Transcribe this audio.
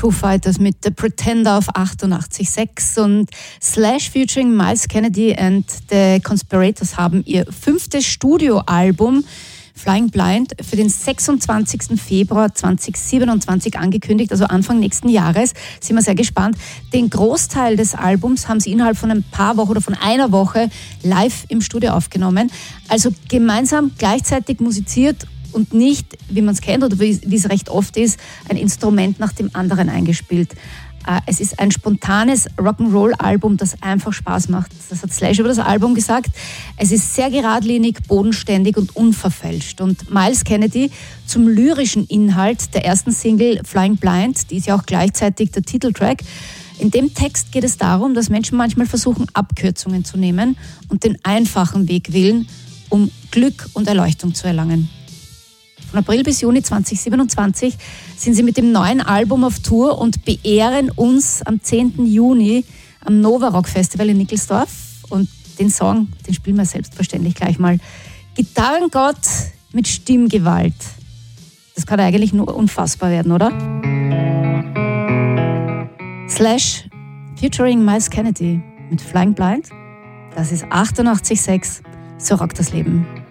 Foo Fighters mit The Pretender auf 88.6 und Slash featuring Myles Kennedy and The Conspirators haben ihr 5. Studioalbum Flying Blind für den 26. Februar 2027 angekündigt, also Anfang nächsten Jahres. Sind wir sehr gespannt. Den Großteil des Albums haben sie innerhalb von ein paar Wochen oder von einer Woche live im Studio aufgenommen. Also gemeinsam gleichzeitig musiziert und nicht, wie man es kennt oder wie es recht oft ist, ein Instrument nach dem anderen eingespielt. Es ist ein spontanes Rock'n'Roll-Album, das einfach Spaß macht. Das hat Slash über das Album gesagt. Es ist sehr geradlinig, bodenständig und unverfälscht. Und Myles Kennedy zum lyrischen Inhalt der ersten Single Flying Blind, die ist ja auch gleichzeitig der Titeltrack. In dem Text geht es darum, dass Menschen manchmal versuchen, Abkürzungen zu nehmen und den einfachen Weg wählen, um Glück und Erleuchtung zu erlangen. Von April bis Juni 2027 sind sie mit dem neuen Album auf Tour und beehren uns am 10. Juni am Nova Rock Festival in Nickelsdorf. Und den Song, den spielen wir selbstverständlich gleich mal. Gitarrengott mit Stimmgewalt. Das kann eigentlich nur unfassbar werden, oder? Slash featuring Myles Kennedy mit Flying Blind. Das ist 88.6. So rockt das Leben.